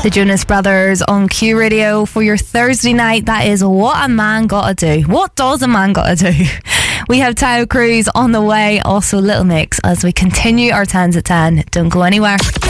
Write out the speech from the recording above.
The Jonas Brothers on Q Radio for your Thursday night. That is What a Man Gotta Do. What does a man gotta do? We have Taio Cruz on the way, also Little Mix, as we continue our 10s at 10. Don't go anywhere.